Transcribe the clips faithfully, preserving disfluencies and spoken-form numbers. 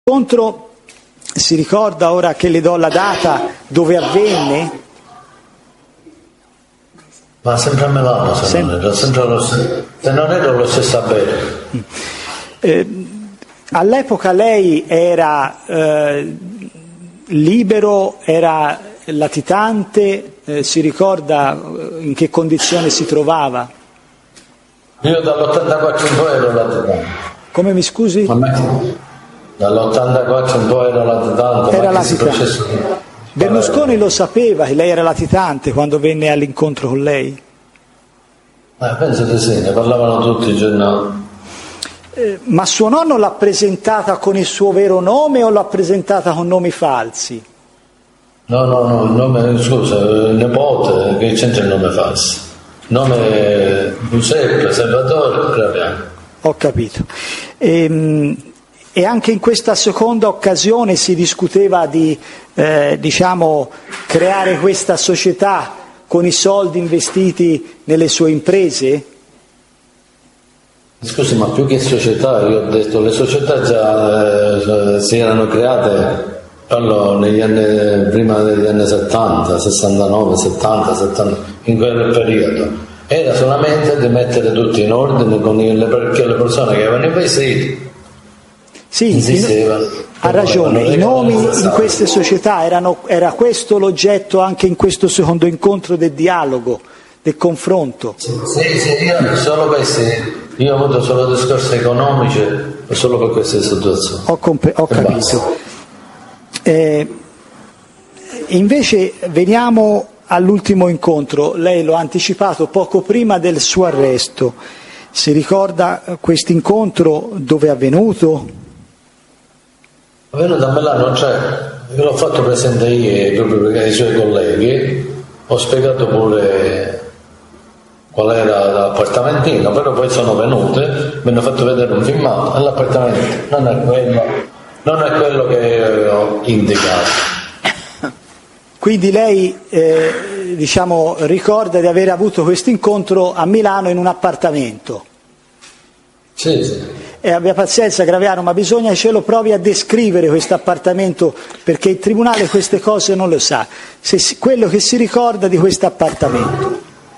L'incontro si ricorda, ora che le do la data, dove avvenne? Ma sempre a Milano, se Sem- non era, sempre lo stesso, se non era lo stesso a bere. Eh, all'epoca lei era eh, libero, era latitante, eh, si ricorda in che condizione si trovava? Io dall'ottantaquattro in poi ero latitante. Come, mi scusi? Dall'ottantaquattro in poi ero latitante. Era latitante. Berlusconi lo sapeva che lei era latitante quando venne all'incontro con lei? Eh, penso di sì, ne parlavano tutti i giornali. Eh, ma suo nonno l'ha presentata con il suo vero nome o l'ha presentata con nomi falsi? No, no, no, il nome, scusa, il nipote, che c'entra il nome falso? Nome Giuseppe, Salvatore, Graviano. Ho capito. E, e anche in questa seconda occasione si discuteva di, eh, diciamo, creare questa società con i soldi investiti nelle sue imprese? Scusi, ma più che società, io ho detto, le società già eh, si erano create, parlo negli anni, prima degli anni settanta, sessantanove, settanta, settanta, in quel periodo. Era solamente di mettere tutti in ordine con le, perché le persone che avevano investito sì, insistevano. Ha ragione, i nomi in queste società erano, era questo l'oggetto anche in questo secondo incontro del dialogo, del confronto. Sì, sì, sì, io solo questi, io ho avuto solo discorsi economici solo per queste situazioni. Ho, comp- ho capito. Eh, invece veniamo all'ultimo incontro, lei lo ha anticipato poco prima del suo arresto. Si ricorda questo incontro dove è avvenuto? È venuto a Milano, cioè, io l'ho fatto presente ieri proprio perché ai suoi colleghi, ho spiegato pure qual era l'appartamentino, però poi sono venute, mi hanno fatto vedere un filmato e l'appartamento non è quello, non è quello che ho indicato. Quindi lei eh, diciamo, ricorda di aver avuto questo incontro a Milano in un appartamento? Sì, sì. E abbia pazienza, Graviano, ma bisogna che ce lo provi a descrivere questo appartamento, perché il tribunale queste cose non lo sa. Se si, quello che si ricorda di questo appartamento.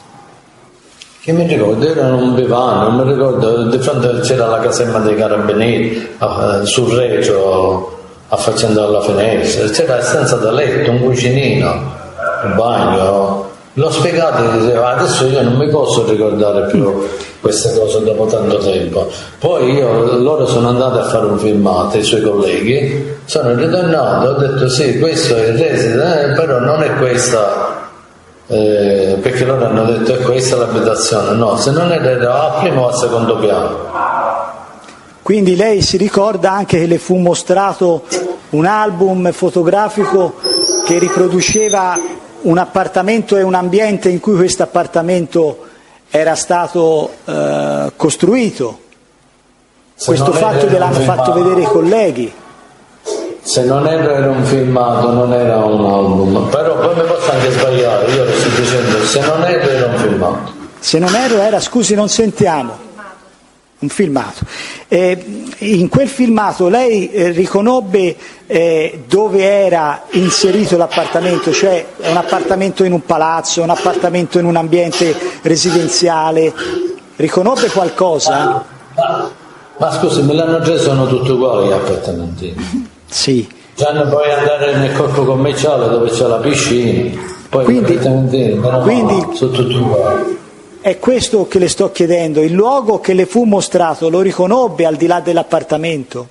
Che mi ricordo, era un divano, non mi ricordo, di fronte c'era la caserma dei carabinieri, sul regio, affacciando alla finestra, c'era la stanza da letto, un cucinino, un bagno. L'ho spiegato e diceva, adesso io non mi posso ricordare più queste cose dopo tanto tempo. Poi io, loro sono andati a fare un filmato, i suoi colleghi, sono ritornato, ho detto sì, questo è il residence, eh, però non è questa, eh, perché loro hanno detto è questa l'abitazione, no, se non era al primo o al secondo piano. Quindi lei si ricorda anche che le fu mostrato un album fotografico che riproduceva un appartamento e un ambiente in cui questo appartamento era stato eh, costruito. Se questo fatto gliel'hanno fatto vedere i colleghi. Se non era, era un filmato, non era un album, però poi mi posso anche sbagliare, io lo sto dicendo, se non era era un filmato. Se non ero era, scusi, non sentiamo. Un filmato. Eh, in quel filmato lei eh, riconobbe eh, dove era inserito l'appartamento, cioè è un appartamento in un palazzo, un appartamento in un ambiente residenziale, riconobbe qualcosa? Ma, ma scusi, Milano già sono tutti uguali gli appartamenti. Sì. Già puoi andare nel corpo commerciale dove c'è la piscina, poi quindi, quindi sono tutti uguali. È questo che le sto chiedendo, il luogo che le fu mostrato lo riconobbe al di là dell'appartamento?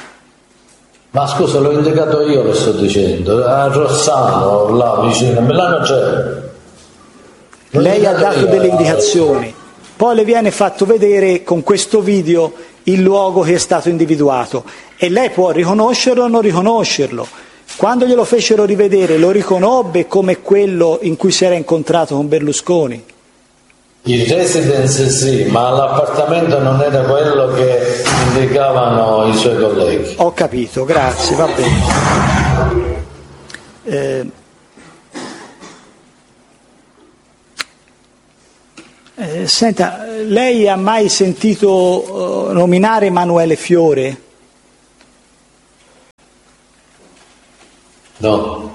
Ma scusa, l'ho indicato io, lo sto dicendo, a Rossano, là vicino, a Milano c'è. Lei ha dato io, delle indicazioni, poi le viene fatto vedere con questo video il luogo che è stato individuato e lei può riconoscerlo o non riconoscerlo. Quando glielo fecero rivedere lo riconobbe come quello in cui si era incontrato con Berlusconi? Il residence sì, ma l'appartamento non era quello che indicavano i suoi colleghi. Ho capito, grazie, va bene. Eh, eh, senta, lei ha mai sentito uh, nominare Emanuele Fiore? No.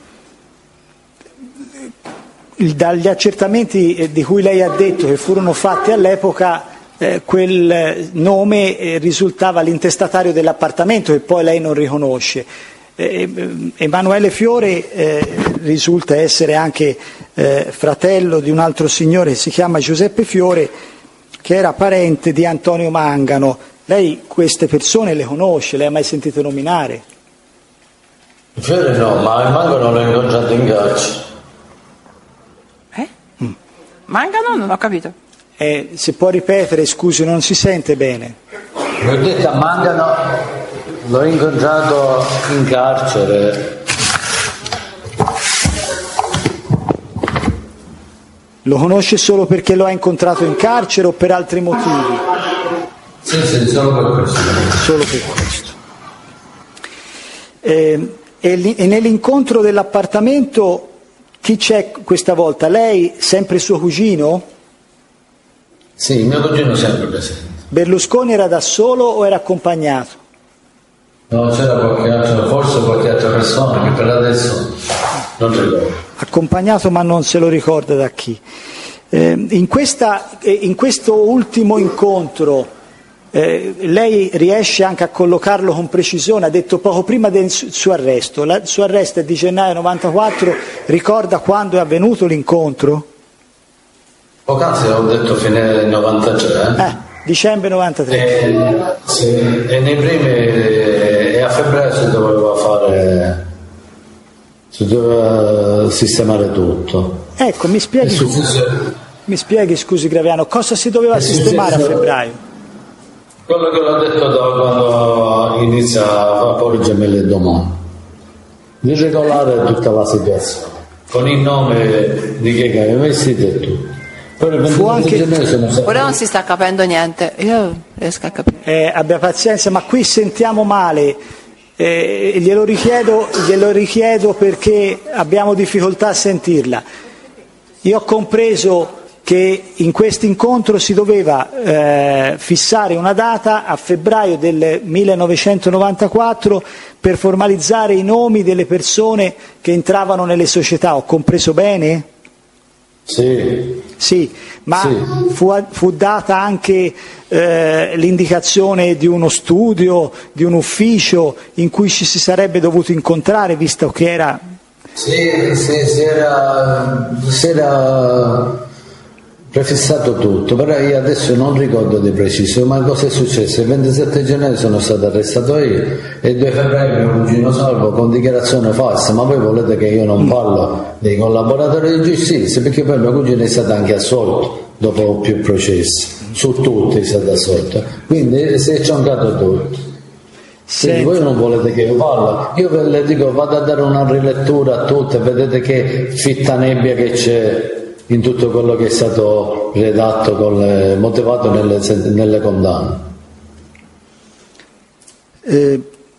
Dagli accertamenti di cui lei ha detto che furono fatti all'epoca, eh, quel nome eh, risultava l'intestatario dell'appartamento che poi lei non riconosce. Eh, Emanuele Fiore eh, risulta essere anche eh, fratello di un altro signore che si chiama Giuseppe Fiore, che era parente di Antonio Mangano. Lei queste persone le conosce, le ha mai sentite nominare? Fiore no, ma il Mangano l'ho incontrato in carcere. Eh? Mm. Mangano? Non ho capito. Eh, se può ripetere, scusi, non si sente bene. Mi ho detto a Mangano, l'ho incontrato in carcere. Lo conosce solo perché lo ha incontrato in carcere o per altri motivi? Sì, sì, solo per questo. Solo per questo. Eh, e, e nell'incontro dell'appartamento chi c'è questa volta? Lei, sempre suo cugino? Sì, mio cugino sempre presente. Berlusconi era da solo o era accompagnato? No, c'era qualche altro, forse qualche altra persona che per adesso non ricordo. Accompagnato ma non se lo ricorda da chi. Eh, in, questa, eh, in questo ultimo incontro eh, lei riesce anche a collocarlo con precisione, ha detto poco prima del suo arresto, La, il suo arresto è di gennaio novantaquattro, ricorda quando è avvenuto l'incontro? Poc'anzi ho detto fine novantatré. Eh, dicembre novantatré. E, sì, e nei primi, e a febbraio si doveva fare, si doveva sistemare tutto. Ecco, mi spieghi, mi spieghi scusi Graviano, cosa si doveva sistemare a febbraio? Quello che l'ho detto da quando inizia a porgermi le domande, di regolare tutta la situazione, con il nome di chi aveva vestito e tutto. Fu anche... Ora non si sta capendo niente, io riesco a capire. Eh, abbia pazienza, ma qui sentiamo male, eh, glielo richiedo, glielo richiedo perché abbiamo difficoltà a sentirla. Io ho compreso che in questo incontro si doveva eh, fissare una data a febbraio del millenovecentonovantaquattro per formalizzare i nomi delle persone che entravano nelle società, ho compreso bene? Sì. Sì, ma sì. Fu, fu data anche eh, l'indicazione di uno studio, di un ufficio in cui ci si sarebbe dovuto incontrare, visto che era... Sì, sì, si era, si era prefissato tutto, però io adesso non ricordo di preciso, ma cosa è successo? Il ventisette gennaio sono stato arrestato io e il due febbraio mio cugino Salvo con dichiarazione falsa, ma voi volete che io non parlo dei collaboratori di giustizia, perché poi mio cugino è stato anche assolto dopo più processi, su tutti è stato assolto, quindi si è cioncato tutto. Quindi voi non volete che io parlo, io ve le dico vado a dare una rilettura a tutte, vedete che fitta nebbia che c'è in tutto quello che è stato redatto, con le, motivato nelle, nelle condanne. Eh,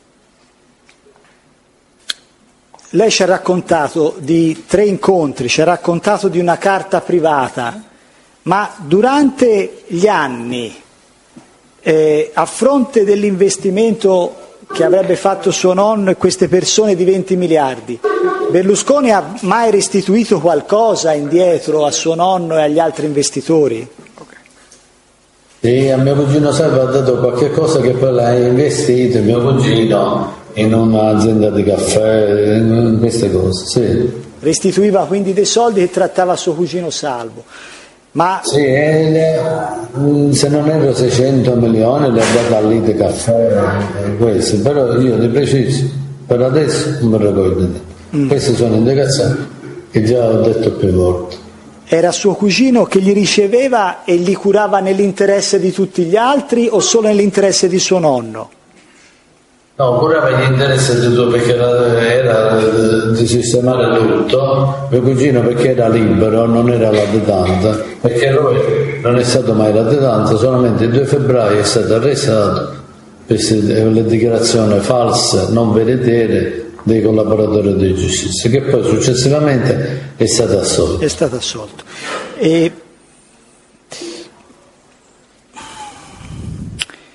lei ci ha raccontato di tre incontri, ci ha raccontato di una carta privata, ma durante gli anni, eh, a fronte dell'investimento che avrebbe fatto suo nonno e queste persone di venti miliardi, Berlusconi ha mai restituito qualcosa indietro a suo nonno e agli altri investitori? Sì, a mio cugino Salvo ha dato qualche cosa che poi l'ha investito, mio cugino, in un'azienda di caffè, in queste cose, sì. Restituiva quindi dei soldi che trattava suo cugino Salvo. Ma... Sì, e, se non erro seicento milioni le ha dato all'Ite Caffè, questo, però io di preciso, per adesso non mi ricordo. Mm. Queste sono indicazioni che già ho detto più volte. Era suo cugino che li riceveva e li curava nell'interesse di tutti gli altri o solo nell'interesse di suo nonno? No, curava gli interessi di tutto perché era, era di sistemare tutto, mio cugino perché era libero, non era latitante, perché lui non è stato mai latitante, solamente il due febbraio è stato arrestato per le dichiarazioni false, non veritiere dei collaboratori di giustizia, che poi successivamente è stato assolto. È stato assolto. E...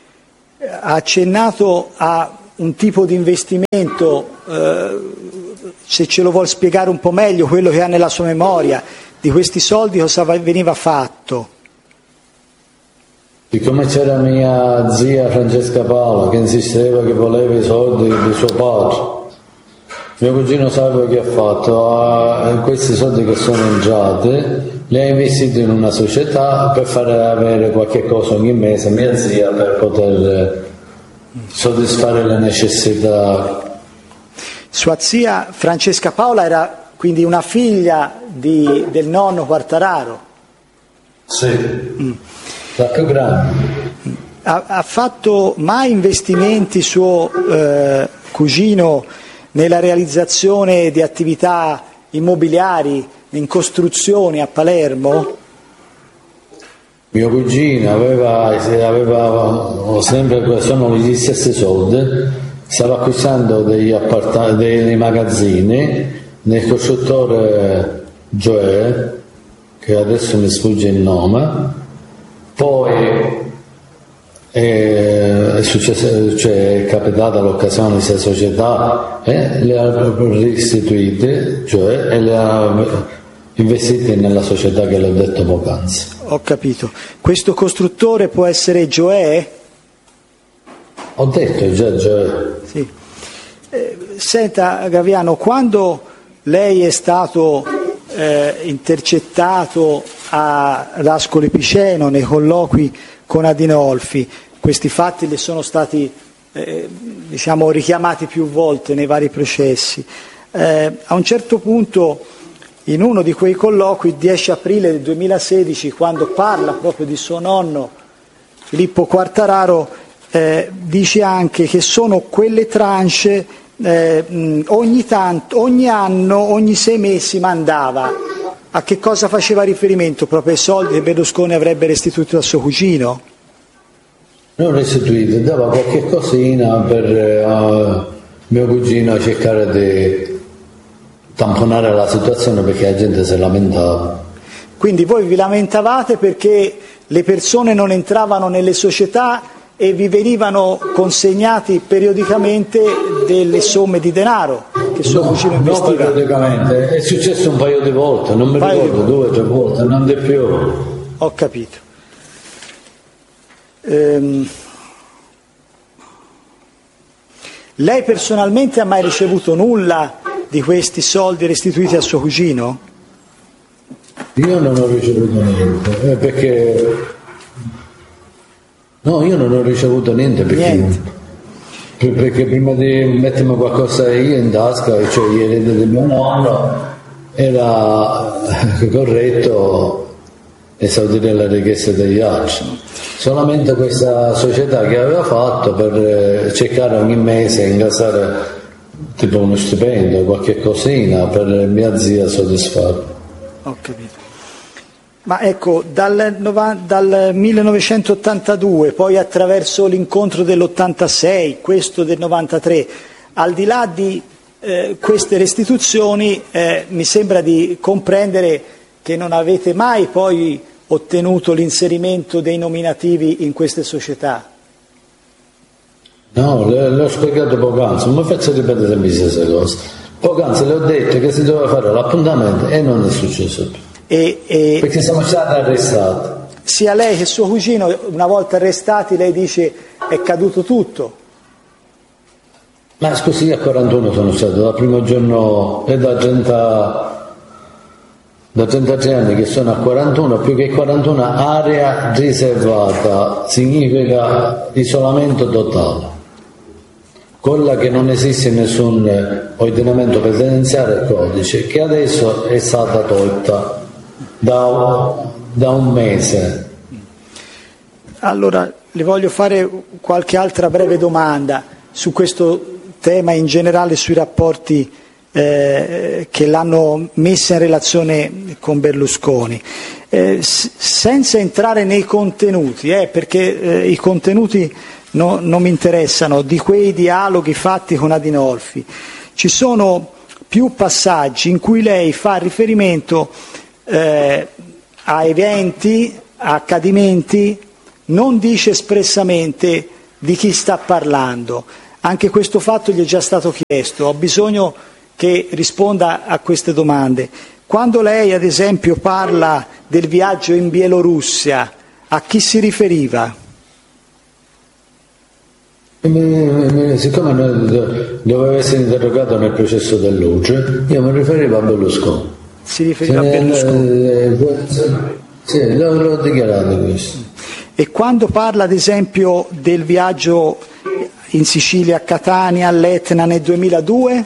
ha accennato a un tipo di investimento eh, se ce lo vuol spiegare un po' meglio, quello che ha nella sua memoria, di questi soldi cosa veniva fatto? Siccome c'era mia zia Francesca Paola che insisteva che voleva i soldi di suo padre, mio cugino sapeva che ha fatto, ha, questi soldi che sono entrati li ha investiti in una società per fare avere qualche cosa ogni mese a mia zia per poter soddisfare le necessità. Sua zia Francesca Paola era quindi una figlia di, del nonno Quartararo? Sì, mm. la più grande. Ha, ha fatto mai investimenti suo eh, cugino nella realizzazione di attività immobiliari, in costruzioni a Palermo? Mio cugino aveva, aveva sempre, sono gli stessi soldi, stava acquistando degli apparta- dei magazzini nel costruttore Gioè, che adesso mi sfugge il nome, poi è, successo, cioè, è capitata l'occasione di questa società e le ha restituite, cioè, e le ha investite nella società che le ho detto poc'anzi. Ho capito. Questo costruttore può essere Gioè? Ho detto già Gioè. Sì. Eh, senta Gaviano, quando lei è stato eh, intercettato a Ascoli Piceno nei colloqui con Adinolfi, questi fatti le sono stati eh, diciamo richiamati più volte nei vari processi. Eh, a un certo punto, in uno di quei colloqui, il dieci aprile del duemilasedici, quando parla proprio di suo nonno Filippo Quartararo, eh, dice anche che sono quelle tranche eh, ogni tanto, ogni anno, ogni sei mesi mandava. A che cosa faceva riferimento? Proprio ai soldi che Berlusconi avrebbe restituito a suo cugino? Non restituito, dava qualche cosina per uh, mio cugino cercare di tamponare la situazione perché la gente si lamentava. Quindi voi vi lamentavate perché le persone non entravano nelle società e vi venivano consegnati periodicamente delle somme di denaro che suo no, cugino investiva? No, periodicamente, è successo un paio di volte, non mi ricordo, due o tre volte, non di più. Ho capito. Ehm... Lei personalmente ha mai ricevuto nulla di questi soldi restituiti a suo cugino? Io non ho ricevuto niente, eh, perché no, io non ho ricevuto niente perché, niente. perché prima di mettermi qualcosa io in tasca, cioè gli eredi del mio nonno, era corretto esaudire le richieste degli altri. Solamente questa società che aveva fatto per cercare ogni mese incassare tipo uno stipendio, qualche cosina per mia zia soddisfare. Ho capito. Ma ecco, dal, dal millenovecentottantadue, poi attraverso l'incontro dell'ottantasei, questo del novantatré, al di là di eh, queste restituzioni, eh, mi sembra di comprendere che non avete mai poi ottenuto l'inserimento dei nominativi in queste società. No, le, le ho spiegato poc'anzi, non mi faccio ripetere sempre le stesse cose. Poc'anzi le ho detto che si doveva fare l'appuntamento e non è successo più. E, e perché siamo stati arrestati. Sia lei che suo cugino, una volta arrestati, lei dice è caduto tutto. Ma scusi, io a quarantuno sono stato, dal primo giorno e da trenta da trentatré anni che sono a quarantuno, più che quarantuno, area riservata significa isolamento totale, quella che non esiste nessun ordinamento presidenziale e codice, che adesso è stata tolta da, da un mese. Allora le voglio fare qualche altra breve domanda su questo tema, in generale sui rapporti Eh, che l'hanno messa in relazione con Berlusconi, eh, s- senza entrare nei contenuti, eh, perché eh, i contenuti no, non mi interessano, di quei dialoghi fatti con Adinolfi. Ci sono più passaggi in cui lei fa riferimento eh, a eventi, a accadimenti, non dice espressamente di chi sta parlando. Anche questo fatto gli è già stato chiesto. Ho bisogno che risponda a queste domande. Quando lei, ad esempio, parla del viaggio in Bielorussia, a chi si riferiva? Siccome doveva essere interrogato nel processo del Luce, io mi riferivo a Berlusconi. Si riferiva a Berlusconi? Sì, l'ho dichiarato questo. E quando parla, ad esempio, del viaggio in Sicilia, a Catania, all'Etna nel duemiladue?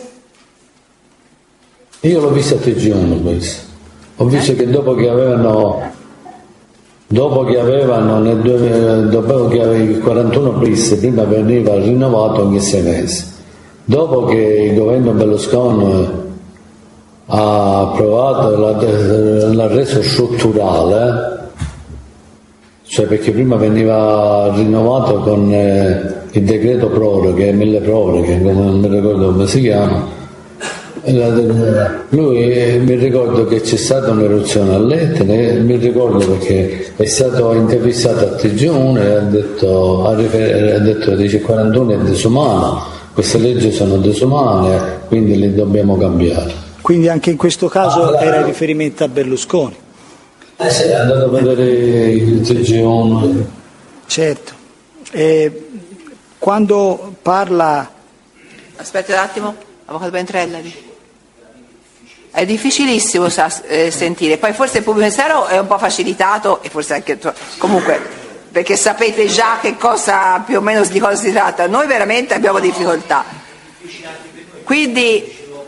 Io l'ho visto a T G uno questo. Ho visto che dopo che avevano dopo che avevano nel due, dopo che aveva il quarantuno bis, prima veniva rinnovato ogni sei mesi. Dopo che il governo Berlusconi ha approvato l'arresto strutturale, cioè perché prima veniva rinnovato con eh, il decreto proroghe, mille proroghe, non mi ricordo come si chiama. Lui, mi ricordo che c'è stata un'eruzione all'Etna, mi ricordo perché è stato intervistato a T G uno e ha detto, ha rifer- ha detto dice quarantuno è disumano, queste leggi sono disumane, quindi le dobbiamo cambiare. Quindi anche in questo caso ah, era il riferimento a Berlusconi? Eh sì, è andato a vedere il T G uno. Certo. E quando parla... Aspetta un attimo, avvocato Ventrella. È difficilissimo eh, sentire, poi forse il pubblico ministero è un po' facilitato e forse anche comunque perché sapete già che cosa più o meno di cosa si tratta, noi veramente abbiamo difficoltà, quindi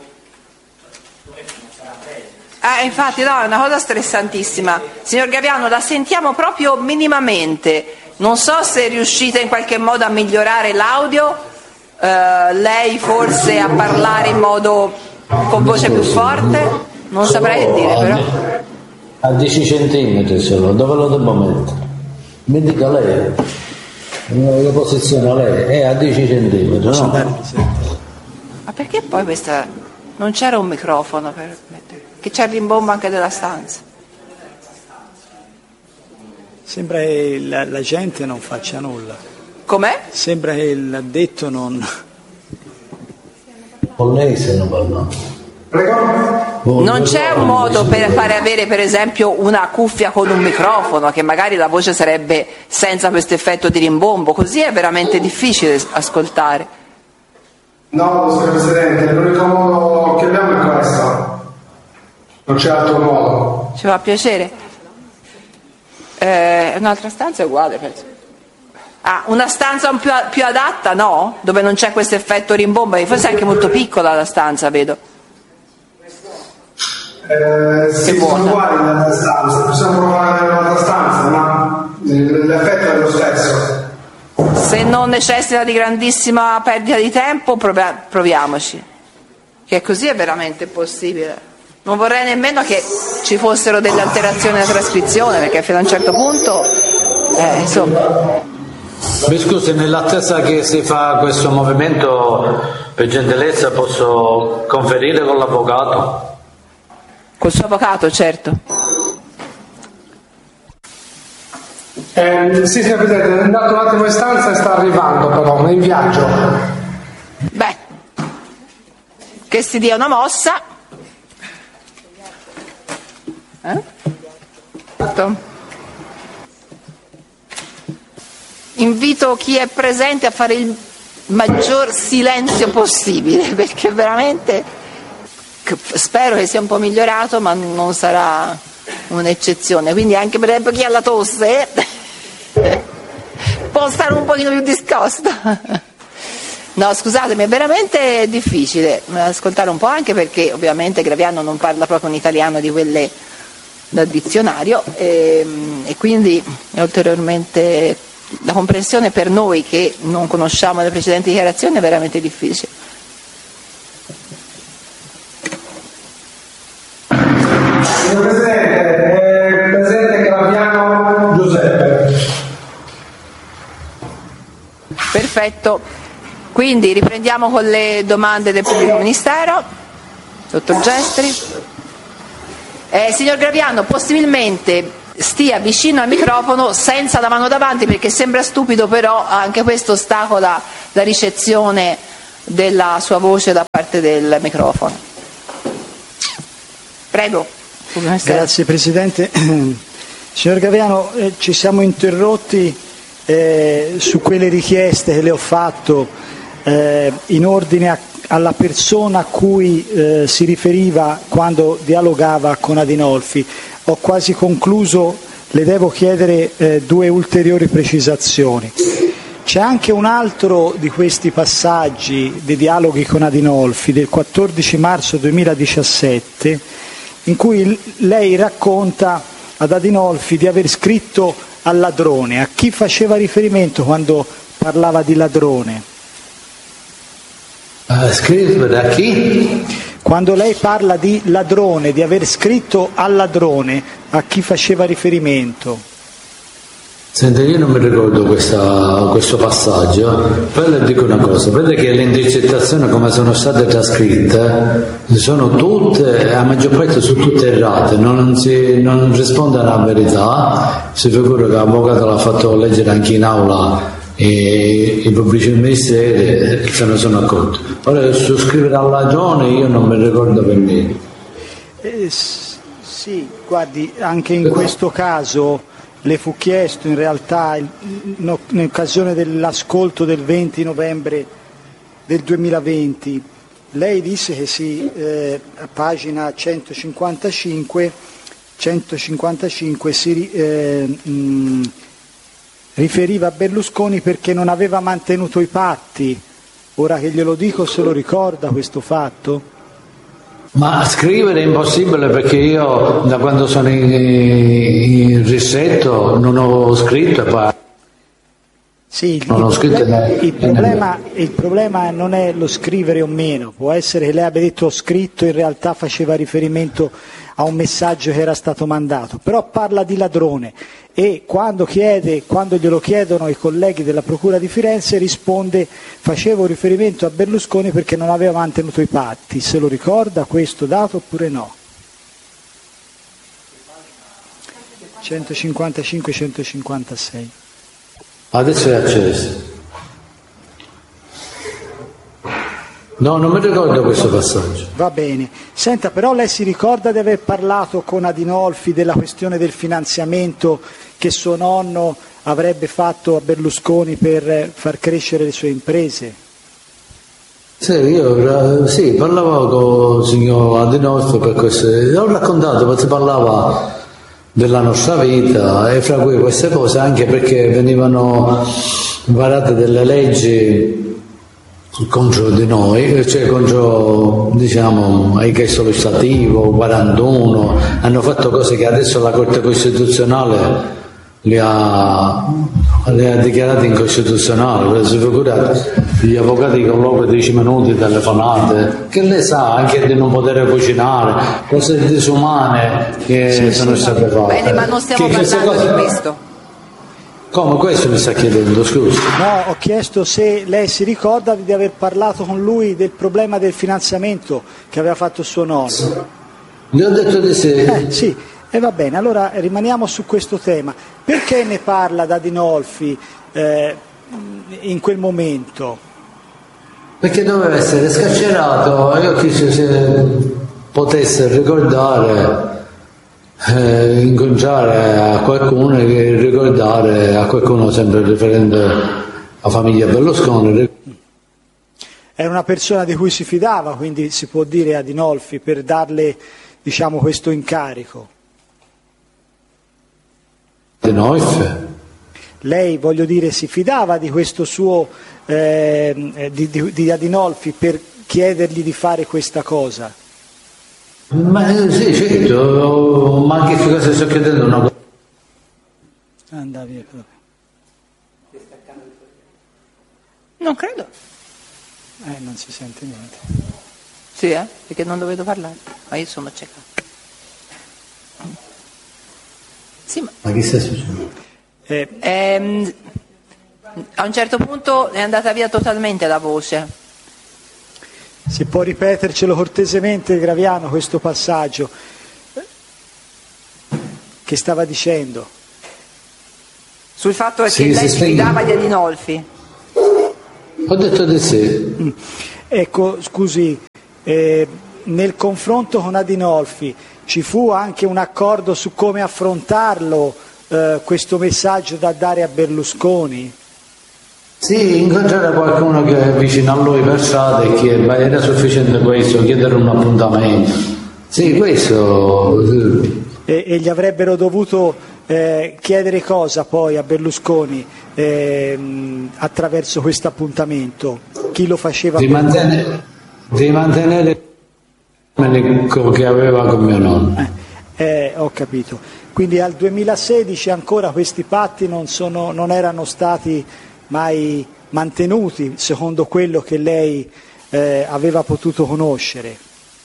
eh, infatti no, è una cosa stressantissima. Signor Gaviano, la sentiamo proprio minimamente, non so se riuscite in qualche modo a migliorare l'audio, eh, lei forse a parlare in modo con voce più forte, non saprei che dire però. A dieci centimetri solo, dove lo devo mettere? Mi dica lei, la posizione a lei è a dieci centimetri, no? Ma perché poi questa non c'era un microfono per mettere? Che c'è il rimbombo anche della stanza. Sembra che la, la gente non faccia nulla. Com'è? Sembra che l'addetto non... Con lei se non parla. Prego? Non c'è un modo per fare avere per esempio una cuffia con un microfono, che magari la voce sarebbe senza questo effetto di rimbombo, così è veramente difficile ascoltare. No, signor Presidente, l'unico modo che abbiamo è questo, non c'è altro modo. Ci fa piacere. Eh, un'altra stanza è uguale, penso. Ah, una stanza più, più adatta, no? Dove non c'è questo effetto rimbombo, forse è anche molto piccola la stanza, vedo. Eh, sì, sono uguali nella stanza, possiamo provare un'altra stanza, ma l'effetto è lo stesso. Se non necessita di grandissima perdita di tempo, proviamoci. Che così è veramente possibile. Non vorrei nemmeno che ci fossero delle alterazioni alla trascrizione, perché fino a un certo punto, eh, insomma... Mi scusi, nell'attesa che si fa questo movimento, per gentilezza posso conferire con l'avvocato? Col suo avvocato, certo. Eh, sì, signor Presidente, è andato un attimo in stanza e sta arrivando però, è in viaggio. Beh, che si dia una mossa. Eh? Tutto. Invito chi è presente a fare il maggior silenzio possibile, perché veramente spero che sia un po' migliorato, ma non sarà un'eccezione. Quindi anche per esempio chi ha la tosse può stare un pochino più discosta. No, scusatemi, è veramente difficile ascoltare un po', anche perché ovviamente Graviano non parla proprio un italiano di quelle da dizionario e, e quindi è ulteriormente... La comprensione per noi che non conosciamo le precedenti dichiarazioni è veramente difficile. Signor Presidente, è presente Graviano Giuseppe. Perfetto. Quindi riprendiamo con le domande del pubblico ministero. Dottor Gestri. Eh, signor Graviano, possibilmente stia vicino al microfono senza la mano davanti, perché sembra stupido, però anche questo ostacola la ricezione della sua voce da parte del microfono. Prego. Grazie Presidente. Signor Graviano, eh, ci siamo interrotti eh, su quelle richieste che le ho fatto eh, in ordine a, alla persona a cui eh, si riferiva quando dialogava con Adinolfi. Ho quasi concluso, le devo chiedere eh, due ulteriori precisazioni. C'è anche un altro di questi passaggi dei dialoghi con Adinolfi del quattordici marzo duemiladiciassette in cui lei racconta ad Adinolfi di aver scritto al ladrone. A chi faceva riferimento quando parlava di ladrone? Uh, scrivere a chi? Quando lei parla di ladrone, di aver scritto al ladrone, a chi faceva riferimento? Senta, io non mi ricordo questa, questo passaggio, poi le dico una cosa, vede che le intercettazioni come sono state trascritte sono tutte, a maggior parte sono tutte errate, non, si, non rispondono alla verità, si figura che l'avvocato l'ha fatto leggere anche in aula e i pubblici ministeri se ne sono accorti. Ora su scrivere al ladrone io non mi ricordo per niente. Eh, sì, guardi, anche in questo caso le fu chiesto in realtà in, in occasione dell'ascolto del venti novembre del duemilaventi, lei disse che si, eh, a pagina centocinquantacinque, centocinquantacinque si eh, mh, riferiva a Berlusconi perché non aveva mantenuto i patti. Ora che glielo dico, se lo ricorda questo fatto? Ma scrivere è impossibile perché io da quando sono in, in risetto non ho scritto e poi sì, non ho il, scritto problema, ne, il, problema, il problema non è lo scrivere o meno, può essere che lei abbia detto ho scritto, in realtà faceva riferimento a un messaggio che era stato mandato, però parla di ladrone e quando, chiede, quando glielo chiedono i colleghi della Procura di Firenze risponde facevo riferimento a Berlusconi perché non aveva mantenuto i patti. Se lo ricorda questo dato oppure no? centocinquantacinque centocinquantasei. Adesso è acceso. No, non mi ricordo questo passaggio. Va bene. Senta, però lei si ricorda di aver parlato con Adinolfi della questione del finanziamento che suo nonno avrebbe fatto a Berlusconi per far crescere le sue imprese? Sì, io sì, parlavo con il signor Adinolfi per questo. Ho raccontato, perché si parlava della nostra vita e fra cui queste cose, anche perché venivano varate delle leggi contro di noi, cioè contro, diciamo, il chiesto legislativo quarantuno, hanno fatto cose che adesso la Corte Costituzionale le ha, le ha dichiarate incostituzionali. Si figurate gli avvocati con loro dieci minuti telefonate, che lei sa anche di non poter cucinare, cose disumane che sì, sono sì, state fatte. Bene, ma non stiamo che, parlando cose... di questo. Come questo mi sta chiedendo, scusi? No, ho chiesto se lei si ricorda di aver parlato con lui del problema del finanziamento che aveva fatto suo nonno. Gli ho detto di sì. Eh, sì, e va bene, allora rimaniamo su questo tema. Perché ne parla da Adinolfi eh, in quel momento? Perché doveva essere scarcerato e ho chiesto se potesse ricordare. Eh, incontrare a qualcuno e ricordare a qualcuno sempre riferendo alla famiglia Berlusconi. Era una persona di cui si fidava, quindi si può dire Adinolfi, per darle, diciamo, questo incarico. Adinolfi? Lei, voglio dire, si fidava di questo suo eh, di, di, di Adinolfi per chiedergli di fare questa cosa? Ma sì, certo, ma che cosa sto chiedendo? Una cosa? Andava via proprio. Non credo. Eh, non si sente niente. Sì, eh? Perché non dovevo parlare. Ma io sono cieca. Sì, ma... ma che sta succedendo? Eh, ehm, a un certo punto è andata via totalmente la voce. Si può ripetercelo cortesemente, Graviano, questo passaggio che stava dicendo? Sul fatto che sì, lei si si fidava di Adinolfi. Ho detto di sì. Ecco, scusi, eh, nel confronto con Adinolfi ci fu anche un accordo su come affrontarlo, eh, questo messaggio da dare a Berlusconi? Sì, incontrare qualcuno che è vicino a lui per strada e che era sufficiente questo, chiedere un appuntamento. Sì, questo. E, e gli avrebbero dovuto eh, chiedere cosa poi a Berlusconi eh, attraverso questo appuntamento? Chi lo faceva? Di mantenere, di mantenere che aveva con mio nonno. Eh, eh, ho capito. Quindi al duemilasedici ancora questi patti non, sono, non erano stati mai mantenuti secondo quello che lei eh, aveva potuto conoscere?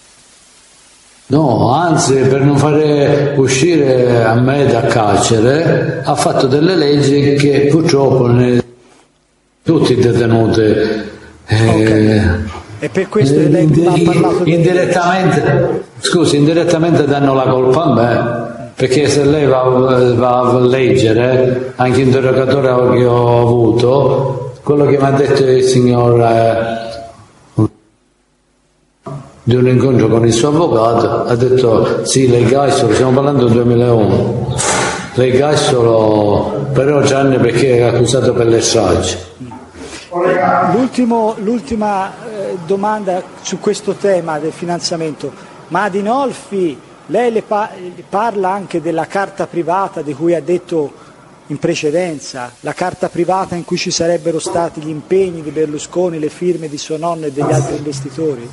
No, anzi, per non fare uscire a me da carcere ha fatto delle leggi che purtroppo ne... tutti i detenuti eh, okay. E per questo eh, lei indi- ha parlato di indirettamente scusi, indirettamente danno la colpa a me, perché se lei va, va a leggere anche interrogatorio che ho avuto, quello che mi ha detto il signor eh, di un incontro con il suo avvocato, ha detto sì, l'ergastolo, stiamo parlando del duemilauno, l'ergastolo per otto anni perché è accusato per le stragi. L'ultimo, l'ultima eh, domanda su questo tema del finanziamento, ma Adinolfi, lei le pa- parla anche della carta privata di cui ha detto in precedenza, la carta privata in cui ci sarebbero stati gli impegni di Berlusconi, le firme di suo nonno e degli altri investitori?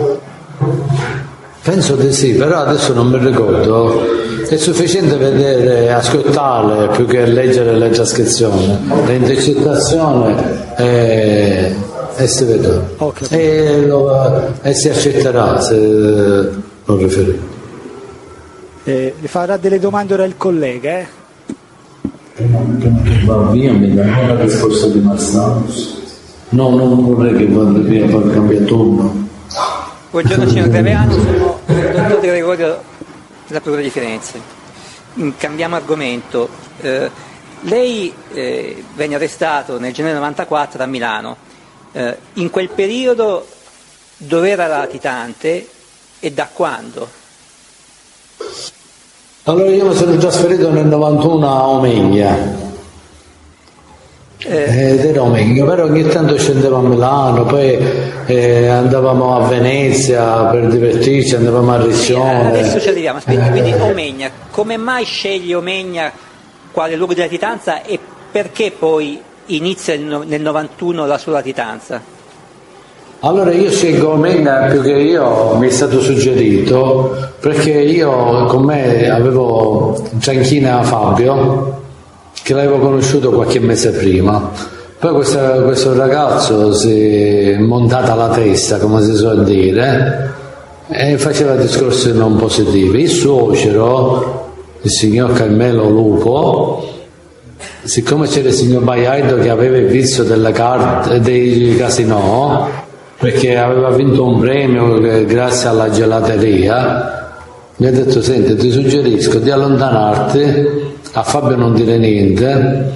Penso di sì, però adesso non mi ricordo. È sufficiente vedere, ascoltare più che leggere le trascrizioni, le intercettazioni e, e si vedrà. Okay. E, lo, e si accetterà se lo riferite. Eh, le farà delle domande ora il collega, eh? Va via, mi dà una risposta di Massano. No, non vorrei che vada via per cambiare turno. Buongiorno signor Graviano, sono il dottor Gregorio della Procura di Firenze. Cambiamo argomento. Eh, lei eh, venne arrestato nel gennaio novantaquattro a Milano. Eh, in quel periodo dove era latitante e da quando? Allora io mi sono trasferito nel novantuno a Omegna. Eh, ed era Omegna, però ogni tanto scendevo a Milano, poi eh, andavamo a Venezia per divertirci, andavamo a Riccione. Adesso ci arriviamo, aspetti, quindi Omegna, come mai scegli Omegna quale luogo di latitanza e perché poi inizia nel novantuno la sua latitanza? Allora io scelgo Omegna più che io, mi è stato suggerito, perché io con me avevo Cianchina Fabio, che l'avevo conosciuto qualche mese prima. Poi questa, questo ragazzo si è montata la testa, come si suol dire, e faceva discorsi non positivi. Il suocero, il signor Carmelo Lupo, siccome c'era il signor Baiardo che aveva il vizio delle carte dei casinò, perché aveva vinto un premio grazie alla gelateria, mi ha detto: senti, ti suggerisco di allontanarti, a Fabio non dire niente,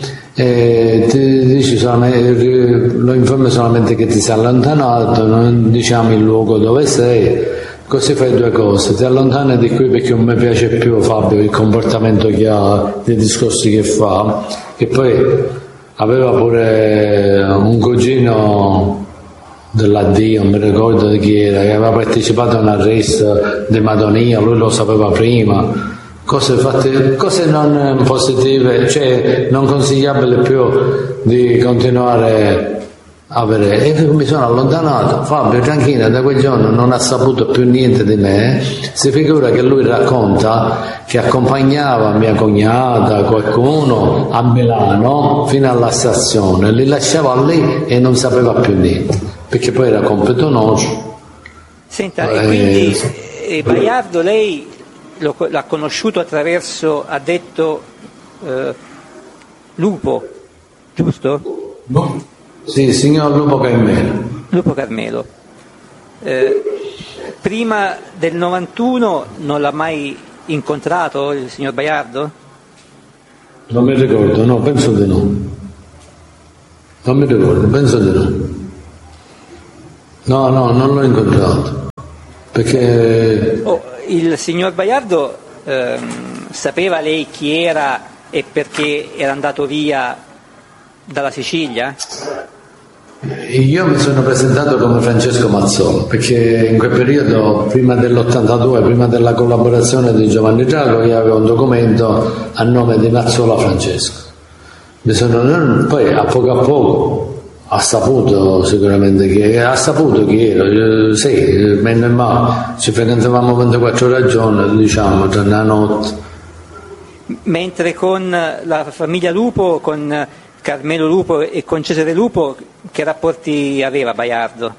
e ti dici solamente, lo informi solamente che ti sei allontanato, non diciamo il luogo dove sei, così fai due cose: ti allontani di qui perché non mi piace più Fabio, il comportamento che ha, i discorsi che fa, che poi aveva pure un cugino dell'addio, non mi ricordo di chi era, che aveva partecipato a un arresto di Madonia, lui lo sapeva prima. Cose fatte, cose non positive, cioè non consigliabili più di continuare a vedere. E mi sono allontanato. Fabio Cianchina da quel giorno non ha saputo più niente di me. Si figura che lui racconta che accompagnava mia cognata, qualcuno a Milano fino alla stazione, li lasciava lì e non sapeva più niente, perché poi era compito nostro. Senta, e quindi eh, Baiardo lei Lo, l'ha conosciuto attraverso, ha detto, eh, Lupo, giusto? No. Sì, il signor Lupo Carmelo. Lupo Carmelo. Eh, prima del novantuno non l'ha mai incontrato il signor Baiardo? Non mi ricordo, no, penso di no. Non mi ricordo, penso di no. No, no, non l'ho incontrato. Perché oh, il signor Baiardo ehm, sapeva lei chi era e perché era andato via dalla Sicilia? Io mi sono presentato come Francesco Mazzola, perché in quel periodo, prima dell'ottantadue, prima della collaborazione di Giovanni Drago, io avevo un documento a nome di Mazzola Francesco. Mi sono, poi a poco a poco ha saputo sicuramente che ha saputo chi ero, sì, meno e male, ci frequentavamo ventiquattro ore al giorno, diciamo, tra la notte. Mentre con la famiglia Lupo, con Carmelo Lupo e con Cesare Lupo, che rapporti aveva Baiardo?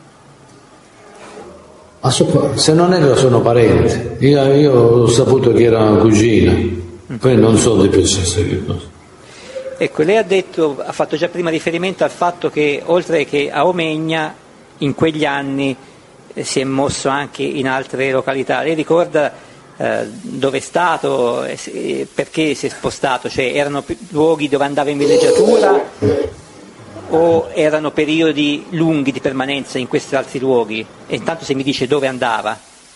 Se non è che sono parenti, io, io ho saputo che era una cugina, poi non so di preciso che cosa. Ecco, lei ha detto, ha fatto già prima riferimento al fatto che oltre che a Omegna in quegli anni eh, si è mosso anche in altre località. Lei ricorda eh, dove è stato, eh, perché si è spostato? Cioè erano p- luoghi dove andava in villeggiatura o erano periodi lunghi di permanenza in questi altri luoghi? E intanto se mi dice dove andava.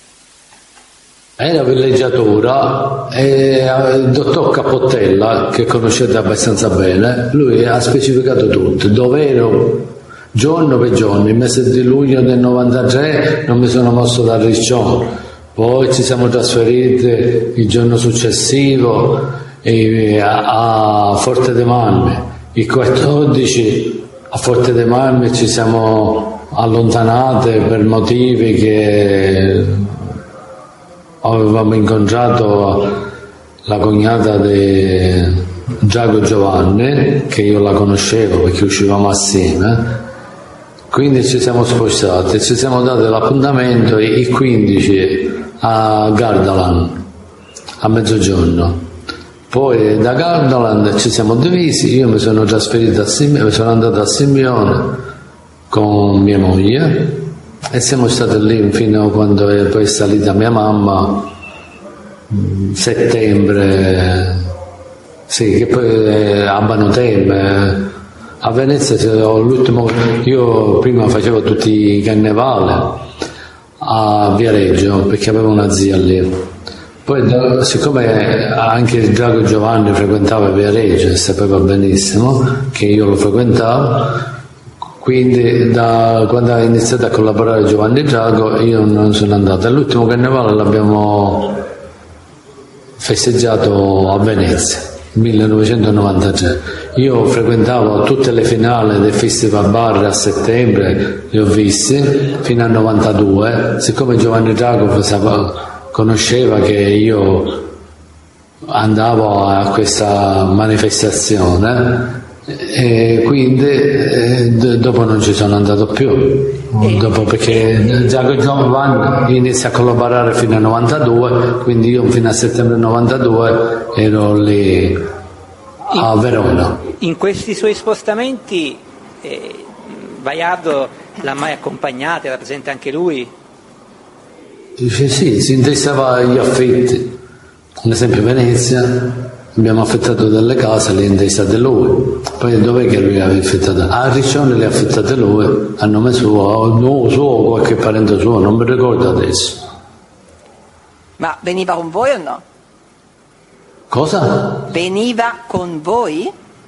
Era villeggiatura e il dottor Capottella, che conoscete abbastanza bene, lui ha specificato tutto, dove ero giorno per giorno. Il mese di luglio del novantatré non mi sono mosso da Riccione, poi ci siamo trasferiti il giorno successivo a Forte dei Marmi, il quattordici a Forte dei Marmi ci siamo allontanati per motivi che avevamo incontrato la cognata di Giacomo Giovanni, che io la conoscevo perché uscivamo assieme, quindi ci siamo spostati, ci siamo dati l'appuntamento il quindici a Gardaland a mezzogiorno. Poi da Gardaland ci siamo divisi, io mi sono trasferito a Simeone, sono andato a Simeone con mia moglie e siamo stati lì fino a quando è poi salita mia mamma, settembre, sì, che poi a Banotemme, a Venezia. L'ultimo, io prima facevo tutti i carnevali a Viareggio perché avevo una zia lì. Poi siccome anche il Drago Giovanni frequentava Viareggio e sapeva benissimo che io lo frequentavo, quindi da quando ha iniziato a collaborare Giovanni Drago io non sono andato. L'ultimo carnevale l'abbiamo festeggiato a Venezia, millenovecentonovantatré. Io frequentavo tutte le finali del Festival Bar a settembre, le ho viste fino al novantadue. Siccome Giovanni Drago conosceva che io andavo a questa manifestazione, e quindi eh, d- dopo non ci sono andato più, dopo, perché Giacomo Giovanni inizia a collaborare fino al novantadue, quindi io fino a settembre novantadue ero lì a Verona. In questi suoi spostamenti eh, Baiardo l'ha mai accompagnata? Era presente anche lui? Dice sì, si interessava agli affitti, ad esempio Venezia. Abbiamo affittato delle case, le intestate lui. Poi dov'è che lui aveva affittato? A Riccione le ha affittate lui, a nome suo, no, suo, qualche parente suo, non mi ricordo adesso. Ma veniva con voi o no? Cosa? Veniva con voi?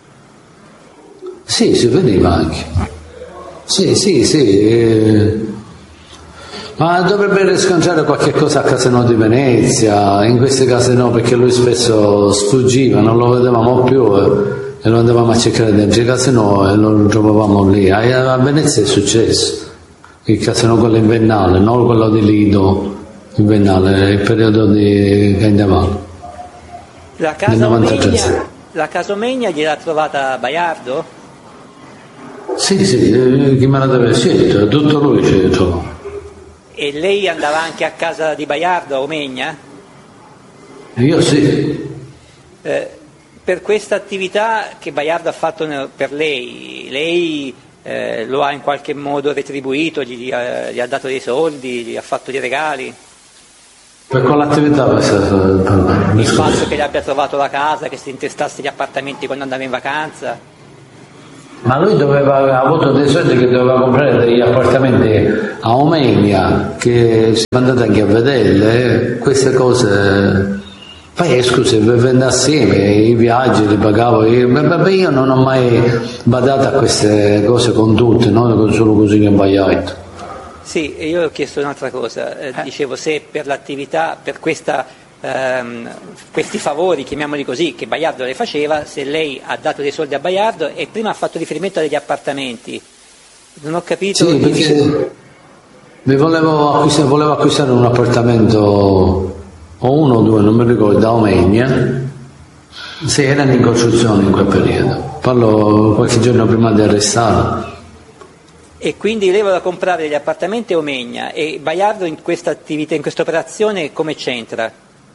Sì, si veniva anche. Sì, sì, sì. Eh... Ma dovrebbe riscontrare qualche cosa a Casino di Venezia, in queste case no, perché lui spesso sfuggiva, non lo vedevamo più e, e lo andavamo a cercare dentro i casino e lo trovavamo lì. A, a Venezia è successo, il casino quello invernale, non quello di Lido invernale, il periodo di carnevale. La casa Omegna, la casa Omegna gliel'ha trovata Baiardo? Sì, sì, chi me la deve scegliere, tutto lui ce l'ha trovato. E lei andava anche a casa di Baiardo a Omegna? Io sì. Eh, per questa attività che Baiardo ha fatto per lei, lei eh, lo ha in qualche modo retribuito, gli, gli, ha, gli ha dato dei soldi, gli ha fatto dei regali? Per quell'attività per il fatto che gli abbia trovato la casa, che si intestasse gli appartamenti quando andava in vacanza? Ma lui doveva, ha avuto dei soldi che doveva comprare degli appartamenti a Omegna, che siamo andati anche a vederle, eh. Queste cose. Poi scusi, vivendo assieme, i viaggi li pagavo io, ma io non ho mai badato a queste cose con tutte, non solo così che Baiardo. Sì, io ho chiesto un'altra cosa, eh, dicevo se per l'attività, per questa, ehm, questi favori, chiamiamoli così, che Baiardo le faceva, se lei ha dato dei soldi a Baiardo e prima ha fatto riferimento agli appartamenti. Non ho capito. Sì, perché mi volevo acquistare, volevo acquistare un appartamento, o uno o due, non mi ricordo, a Omegna. Sì, erano in costruzione in quel periodo. Parlo qualche giorno prima di arrestarlo. E quindi lei voleva comprare degli appartamenti a Omegna e Baiardo in questa attività, in questa operazione come c'entra?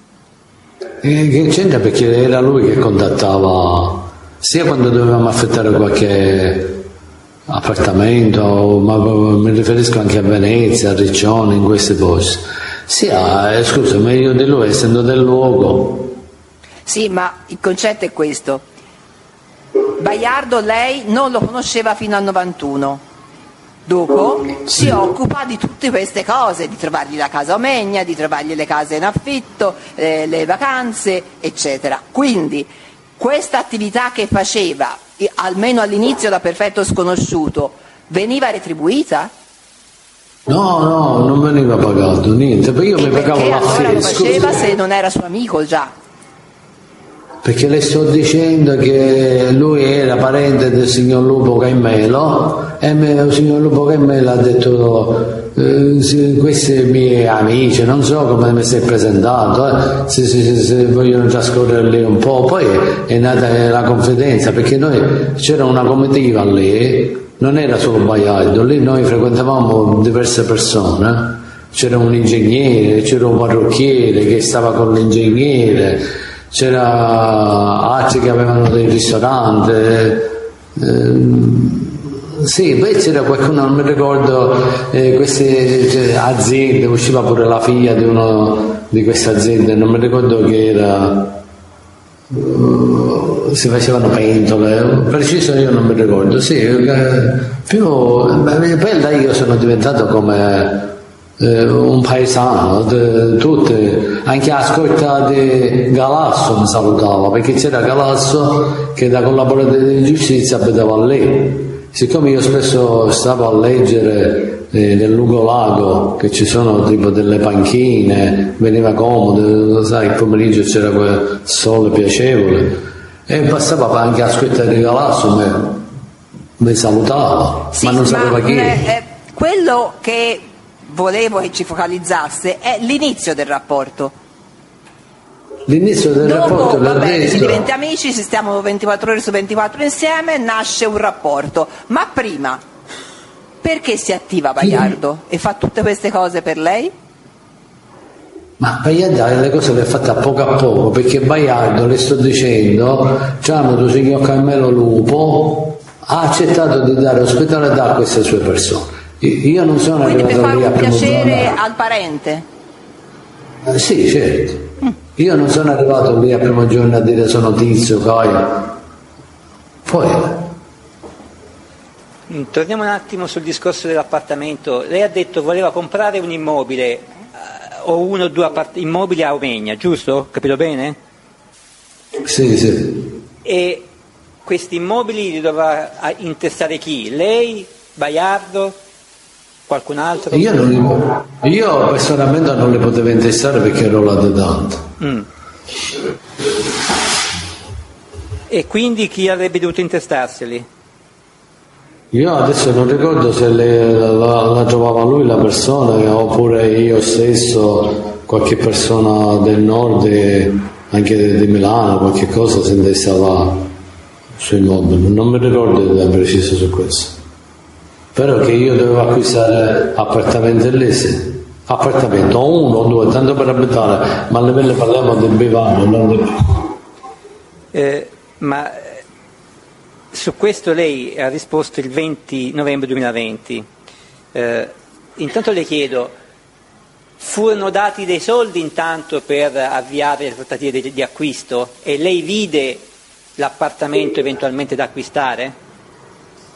E che c'entra perché era lui che contattava, sia quando dovevamo affittare qualche appartamento, ma mi riferisco anche a Venezia, a Riccione, in questi posti. Sia, eh, scusa, meglio di lui, essendo del luogo. Sì, ma il concetto è questo. Baiardo lei non lo conosceva fino al novantuno. Dopo si occupa di tutte queste cose, di trovargli la casa a Omegna, di trovargli le case in affitto, eh, le vacanze, eccetera. Quindi questa attività che faceva, almeno all'inizio da perfetto sconosciuto, veniva retribuita? No, no, non veniva pagato niente, perché io e mi pagavo l'affitto. Perché allora lo faceva scusi. se non era suo amico già? Perché le sto dicendo che lui era parente del signor Lupo Caimelo e me, il signor Lupo Caimelo ha detto eh, questi miei amici, non so come mi si è presentato, eh, se, se, se, se vogliono trascorrere lì un po', poi è nata la confidenza, perché noi c'era una comitiva lì, non era solo Baiardo, lì noi frequentavamo diverse persone, c'era un ingegnere, c'era un parrucchiere che stava con l'ingegnere, c'era altri che avevano dei ristoranti, ehm, sì, poi c'era qualcuno, non mi ricordo, eh, queste cioè, aziende, usciva pure la figlia di una di queste aziende, non mi ricordo che era, uh, si facevano pentole, preciso io non mi ricordo, sì, eh, più, poi da io sono diventato come eh, un paesano, de, tutte, anche a scorta di Galasso mi salutava, perché c'era Galasso che da collaboratore di giustizia abitava lì. Siccome io spesso stavo a leggere eh, nel Lungolago, che ci sono tipo delle panchine, veniva comodo, sai, il pomeriggio c'era quel sole piacevole, e passava anche a scorta di Galasso, mi, mi salutava, sì, ma non sapeva ma, chi. Eh, quello che volevo che ci focalizzasse è l'inizio del rapporto. L'inizio del Dopo, rapporto va bene, detto. si diventa amici, si stiamo ventiquattro ore su ventiquattro insieme, nasce un rapporto. Ma prima, perché si attiva Baiardo e fa tutte queste cose per lei? Ma Baiardo le cose le ha fatte a poco a poco, perché Baiardo, le sto dicendo, c'hanno il signor Carmelo Lupo, ha accettato di dare ospitalità a queste sue persone. Io non sono Quindi arrivato per fare lì a un primo piacere giorno. al parente? Eh, sì, certo. Io non sono arrivato lì al primo giorno a dire sono tizio, Caio. Poi. Torniamo un attimo sul discorso dell'appartamento. Lei ha detto voleva comprare un immobile eh, o uno o due appart- immobili a Omegna, giusto? Ho capito bene? Sì, sì. E questi immobili li doveva intestare chi? Lei? Baiardo? Qualcun altro? Io, non li, io personalmente non li potevo intestare perché ero latitante. Mm. E quindi chi avrebbe dovuto intestarseli? Io adesso non ricordo se le, la, la trovava lui la persona oppure io stesso, qualche persona del nord, anche di Milano, qualche cosa si intestava sui immobili. Non mi ricordo da preciso su questo. Però che io dovevo acquistare appartamenti lì, sì. Appartamento, uno o due, tanto per abitare, ma a livello parliamo del bivano, non del... Eh, ma su questo lei ha risposto il venti novembre duemilaventi. Eh, intanto le chiedo, furono dati dei soldi intanto per avviare le trattative di, di acquisto e lei vide l'appartamento eventualmente da acquistare?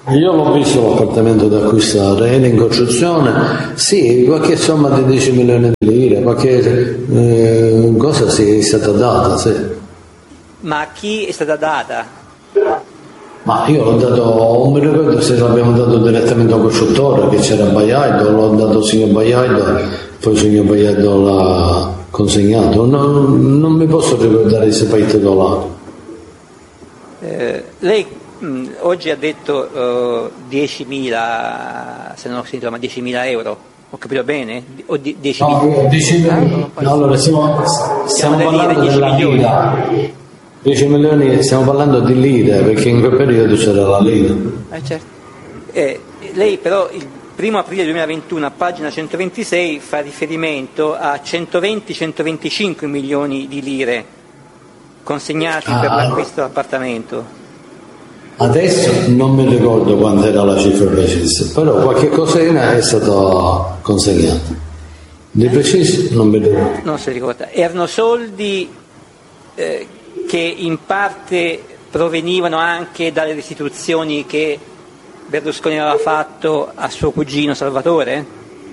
Io l'ho visto l'appartamento da acquistare, era in costruzione, sì, qualche somma di dieci milioni di lire, qualche eh, cosa sì, è stata data, sì. Ma a chi è stata data? Ma io l'ho dato, non mi ricordo se l'abbiamo dato direttamente al costruttore, che c'era Baiaido, l'ho dato al signor Baiaido, poi il signor Baiaido l'ha consegnato, non, non mi posso ricordare se poi titolare. Eh, lei mh, oggi ha detto uh, diecimila, se non ho sentito, ma diecimila euro, ho capito bene? O di, diecimila? No, diecimila. No, allora stiamo, stiamo parlando della lira. dieci milioni, stiamo parlando di lire, perché in quel periodo c'era la lira. Eh, certo. eh, lei però il primo aprile duemilaventuno a pagina centoventisei fa riferimento a centoventi centoventicinque milioni di lire consegnati ah, per l'acquisto dell'appartamento. Adesso non mi ricordo quanto era la cifra precisa, però qualche cosina è stata consegnata. Di preciso non mi ricordo. Non si ricorda. Erano soldi eh, che in parte provenivano anche dalle restituzioni che Berlusconi aveva fatto a suo cugino Salvatore?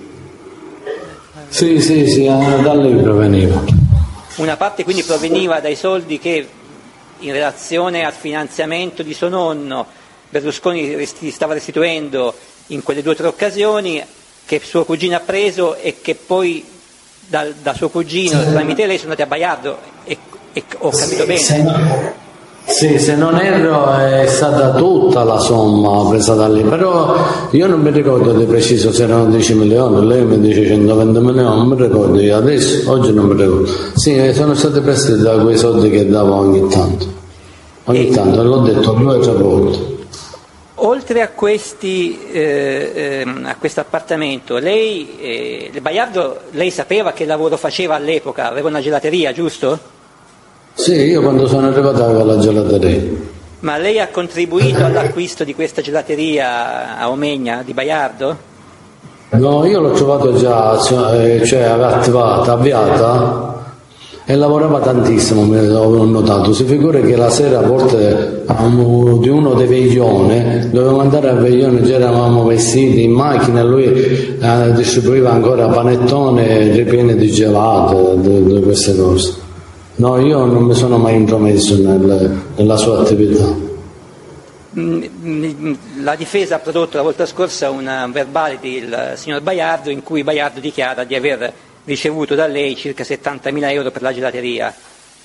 Sì, sì, sì, da lì proveniva. Una parte quindi proveniva dai soldi che in relazione al finanziamento di suo nonno Berlusconi resti, stava restituendo in quelle due o tre occasioni, che suo cugino ha preso e che poi da, da suo cugino sì. tramite lei sono andati a Baiardo e, e ho capito sì, bene. Se, sì, se non erro è stata tutta la somma presa da lì, però io non mi ricordo di preciso se erano dieci milioni, lei mi dice centoventi milioni, non mi ricordo io adesso, oggi non mi ricordo. Sì, sono state prestati da quei soldi che davo ogni tanto, ogni e, tanto, l'ho detto due o tre volte. Oltre a questi eh, eh, a questo appartamento, lei, eh, Baiardo, lei sapeva che lavoro faceva all'epoca? Aveva una gelateria, giusto? Sì, io quando sono arrivato avevo la gelateria. Ma lei ha contribuito all'acquisto di questa gelateria a Omegna di Baiardo? No, io l'ho trovato già, cioè aveva attivata, avviata e lavorava tantissimo, ho notato. Si figura che la sera a volte di uno dei veglioni dovevamo andare a veglione, già eravamo vestiti in macchina e lui eh, distribuiva ancora panettone ripiene di gelato, di, di queste cose. No, io non mi sono mai intromesso nel, nella sua attività. La difesa ha prodotto la volta scorsa un verbale del signor Baiardo in cui Baiardo dichiara di aver ricevuto da lei circa settantamila euro per la gelateria.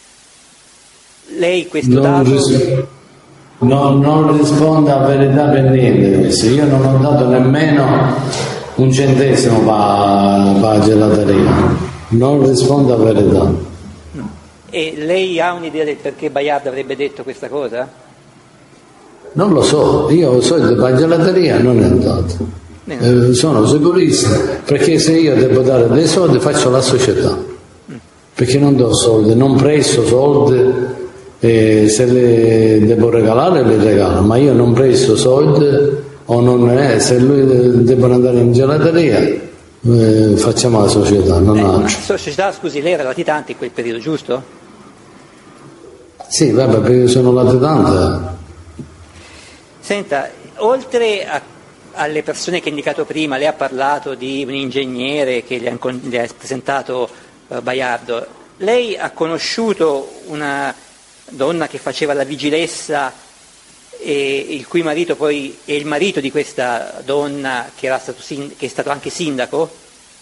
Lei questo non dato... Ris- no, non risponde a verità per niente. Io non ho dato nemmeno un centesimo per la gelateria. Non risponde a verità. E lei ha un'idea del perché Baiardo avrebbe detto questa cosa? Non lo so, io so che la gelateria non è andato. Eh, sono sicurissimo, perché se io devo dare dei soldi faccio la società, perché non do soldi, non presto soldi, e se le devo regalare le regalo, ma io non presto soldi o non è, se lui debbono andare in gelateria eh, facciamo la società, non eh, altro. La società, scusi, lei era latitante in quel periodo, giusto? Sì, vabbè, perché sono latitante. Senta, oltre a, alle persone che ha indicato prima, lei ha parlato di un ingegnere che le ha, le ha presentato uh, Baiardo, lei ha conosciuto una donna che faceva la vigilessa e il cui marito poi è il marito di questa donna che, era stato, che è stato anche sindaco?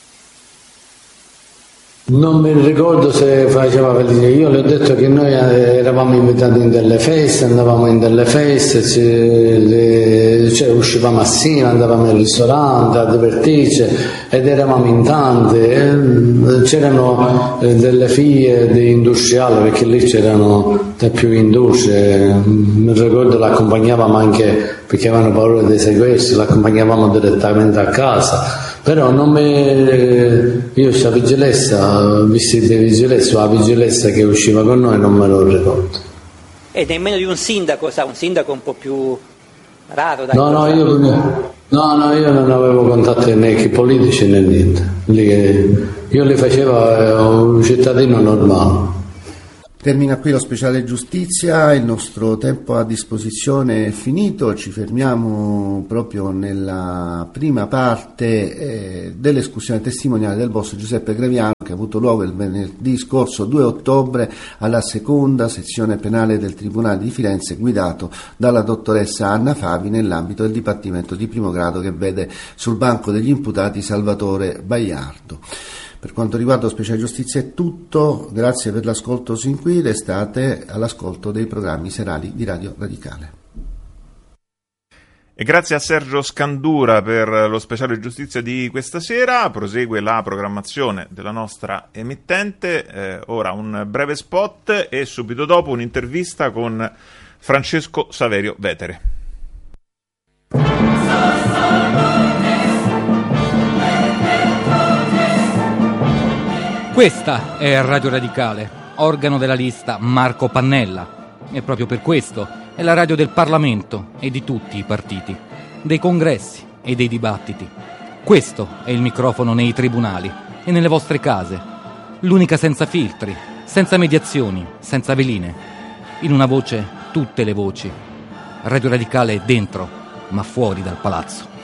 Non mi ricordo se faceva vedere, io le ho detto che noi eravamo invitati in delle feste, andavamo in delle feste, cioè uscivamo assieme, andavamo al ristorante a divertirci ed eravamo in tante, c'erano delle figlie di industriali perché lì c'erano più industrie, mi ricordo l'accompagnavamo anche perché avevano paura dei sequestri, l'accompagnavamo direttamente a casa. Però non mi... io sta vigilessa, visti di vigilessa, la vigilessa che usciva con noi non me lo ricordo. E nemmeno di un sindaco, sa, un sindaco un po' più raro. Dai, no, no, io, no, no, io non avevo contatti né politici né niente. Io li facevo un cittadino normale. Termina qui lo speciale giustizia, il nostro tempo a disposizione è finito, ci fermiamo proprio nella prima parte eh, dell'escursione testimoniale del boss Giuseppe Greviano, che ha avuto luogo il venerdì scorso due ottobre alla seconda sezione penale del Tribunale di Firenze, guidato dalla dottoressa Anna Favi nell'ambito del Dipartimento di Primo Grado, che vede sul banco degli imputati Salvatore Baiardo. Per quanto riguarda lo speciale giustizia è tutto, grazie per l'ascolto sin qui, restate all'ascolto dei programmi serali di Radio Radicale. E grazie a Sergio Scandura per lo speciale giustizia di questa sera. Prosegue la programmazione della nostra emittente, eh, ora un breve spot e subito dopo un'intervista con Francesco Saverio Vetere. Questa è Radio Radicale, organo della lista Marco Pannella, e proprio per questo è la radio del Parlamento e di tutti i partiti, dei congressi e dei dibattiti. Questo è il microfono nei tribunali e nelle vostre case, l'unica senza filtri, senza mediazioni, senza veline. In una voce tutte le voci. Radio Radicale è dentro, ma fuori dal palazzo.